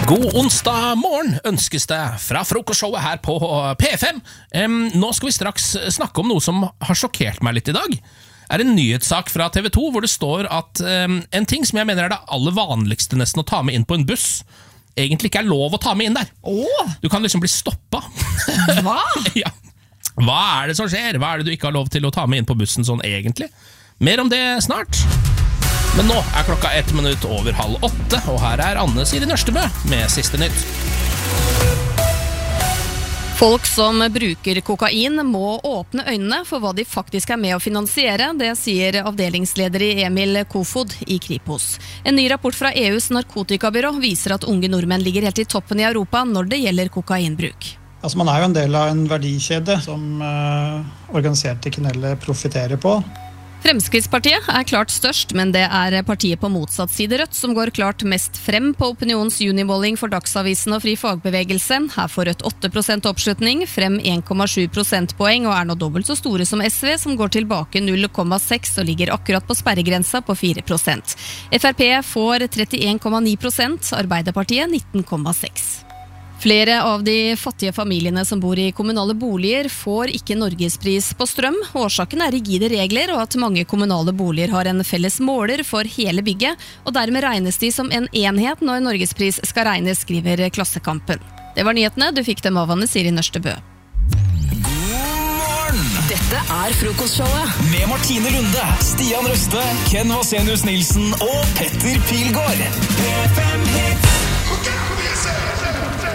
God onsdag morgen ønskes det fra frokostshowet her på P5. Nå skal vi straks snakke om noe som har sjokkert meg litt i dag. Er en nyhetssak fra TV 2 hvor det står at en ting som jeg mener er det aller vanligste nesten å ta med inn på en buss, egentlig ikke er lov å ta med inn der. Du kan liksom bli stoppet. Hva? Ja. Hva er det som skjer? Hva er det du ikke har lov til å ta med inn på bussen sånn egentlig? Mer om det snart. Men nå er klokka 1 minutt over 7:30, og her er Anne Siri Nørstebø med siste nytt. Folk som bruker kokain må åpne øynene for hva de faktisk er med å finansiere. Det sier avdelingsleder i Emil Kofod i Kripos. En ny rapport fra EUs narkotikabyrå viser at unge nordmenn ligger helt i toppen i Europa når det gjelder kokainbruk. Altså, man er jo en del av en verdikjede som organiserte kriminelle profiterer på. Fremskrittspartiet er klart størst, men det er partiet på motsatt side Rødt som går klart mest frem på Opinions junimåling for Dagsavisen og Fri Fagbevegelse. Her får Rødt 8% oppslutning, frem 1,7 prosentpoeng og er nå dobbelt så store som SV, som går tilbake 0,6 og ligger akkurat på sperregrensa på 4%. FrP får 31,9%, Arbeiderpartiet 19,6%. Flere av de fattige familiene som bor i kommunale boliger får ikke Norgespris på strøm. Årsaken er rigide regler og at mange kommunale boliger har en felles måler for hele bygget, og dermed regnes de som en enhet når Norgespris skal regnes, skriver Klassekampen. Det var nyhetene, du fikk dem av Anne Siri Nørstebø. Dette er frokostshowet med Martine Lunde, Stian Røste, Ken Vasenius Nilsen og Petter Pilgaard.